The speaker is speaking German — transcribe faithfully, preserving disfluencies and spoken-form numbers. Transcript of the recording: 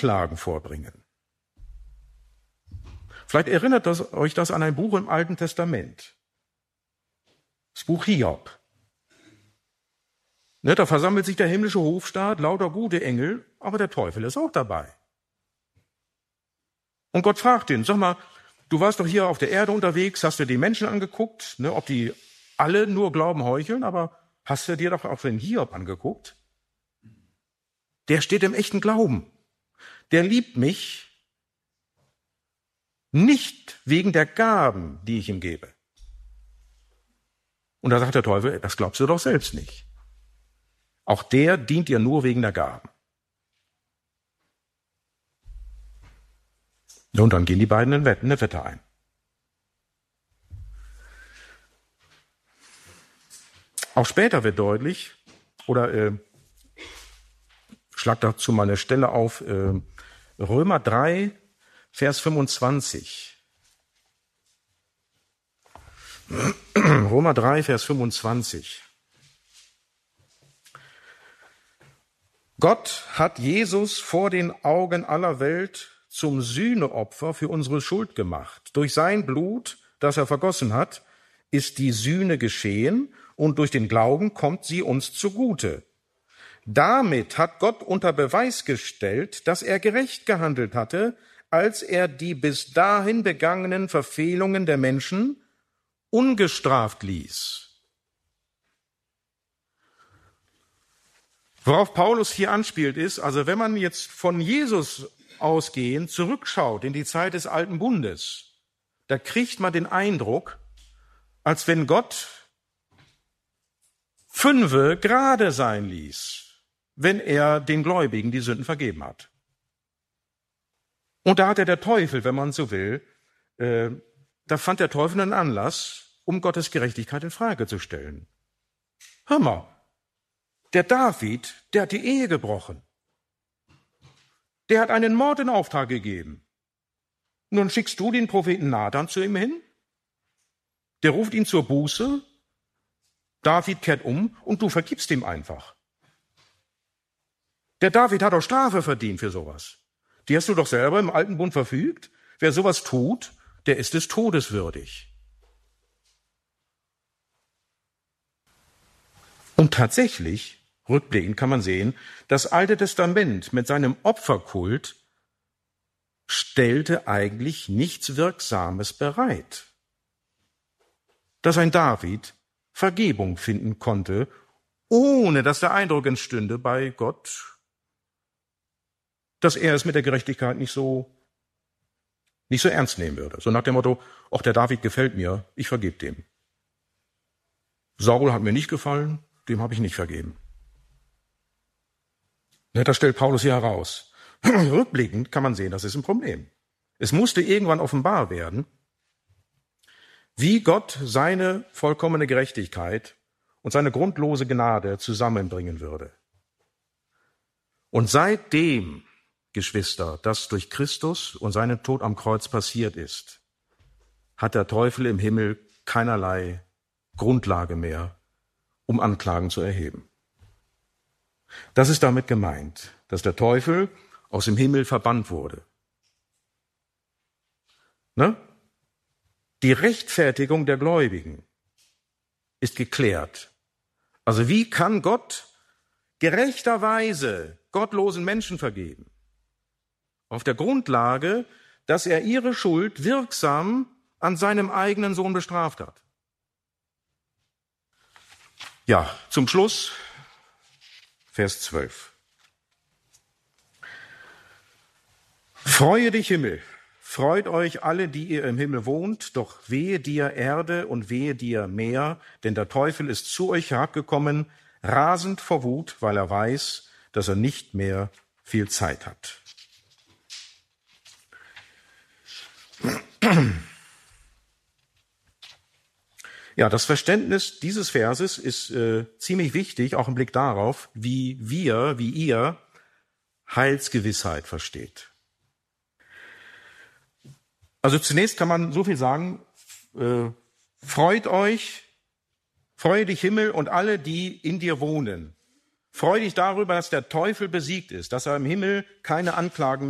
Anklagen vorbringen. Vielleicht erinnert das, euch das an ein Buch im Alten Testament. Das Buch Hiob. Ne, da versammelt sich der himmlische Hofstaat, lauter gute Engel, aber der Teufel ist auch dabei. Und Gott fragt ihn, sag mal, du warst doch hier auf der Erde unterwegs, hast dir die Menschen angeguckt, ne, ob die alle nur Glauben heucheln, aber hast du dir doch auch den Hiob angeguckt? Der steht im echten Glauben. Der liebt mich nicht wegen der Gaben, die ich ihm gebe. Und da sagt der Teufel, das glaubst du doch selbst nicht. Auch der dient dir nur wegen der Gaben. Und dann gehen die beiden in eine Wette ein. Auch später wird deutlich, oder äh, schlag dazu mal eine Stelle auf, äh, Römer drei, Vers fünfundzwanzig. Römer drei, Vers fünfundzwanzig. Gott hat Jesus vor den Augen aller Welt zum Sühneopfer für unsere Schuld gemacht. Durch sein Blut, das er vergossen hat, ist die Sühne geschehen und durch den Glauben kommt sie uns zugute. Damit hat Gott unter Beweis gestellt, dass er gerecht gehandelt hatte, als er die bis dahin begangenen Verfehlungen der Menschen ungestraft ließ. Worauf Paulus hier anspielt ist, also wenn man jetzt von Jesus ausgehend zurückschaut in die Zeit des Alten Bundes, da kriegt man den Eindruck, als wenn Gott fünfe gerade sein ließ, wenn er den Gläubigen die Sünden vergeben hat. Und da hatte der Teufel, wenn man so will, äh, da fand der Teufel einen Anlass, um Gottes Gerechtigkeit in Frage zu stellen. Hör mal, der David, der hat die Ehe gebrochen. Der hat einen Mord in Auftrag gegeben. Nun schickst du den Propheten Nathan zu ihm hin. Der ruft ihn zur Buße. David kehrt um und du vergibst ihm einfach. Der David hat auch Strafe verdient für sowas. Die hast du doch selber im Alten Bund verfügt. Wer sowas tut, der ist des Todes würdig. Und tatsächlich, rückblickend kann man sehen, das Alte Testament mit seinem Opferkult stellte eigentlich nichts Wirksames bereit. Dass ein David Vergebung finden konnte, ohne dass der Eindruck entstünde bei Gott, dass er es mit der Gerechtigkeit nicht so, nicht so ernst nehmen würde. So nach dem Motto, ach, der David gefällt mir, ich vergebe dem. Saul hat mir nicht gefallen, dem habe ich nicht vergeben. Das stellt Paulus hier heraus. Rückblickend kann man sehen, das ist ein Problem. Es musste irgendwann offenbar werden, wie Gott seine vollkommene Gerechtigkeit und seine grundlose Gnade zusammenbringen würde. Und seitdem, Geschwister, das durch Christus und seinen Tod am Kreuz passiert ist, hat der Teufel im Himmel keinerlei Grundlage mehr, um Anklagen zu erheben. Das ist damit gemeint, dass der Teufel aus dem Himmel verbannt wurde. Ne? Die Rechtfertigung der Gläubigen ist geklärt. Also wie kann Gott gerechterweise gottlosen Menschen vergeben? Auf der Grundlage, dass er ihre Schuld wirksam an seinem eigenen Sohn bestraft hat. Ja, zum Schluss Vers zwölf. Freue dich, Himmel, freut euch alle, die ihr im Himmel wohnt, doch wehe dir Erde und wehe dir Meer, denn der Teufel ist zu euch herabgekommen, rasend vor Wut, weil er weiß, dass er nicht mehr viel Zeit hat. Ja, das Verständnis dieses Verses ist äh, ziemlich wichtig, auch im Blick darauf, wie wir, wie ihr Heilsgewissheit versteht. Also zunächst kann man so viel sagen, äh, freut euch, freue dich Himmel und alle, die in dir wohnen. Freue dich darüber, dass der Teufel besiegt ist, dass er im Himmel keine Anklagen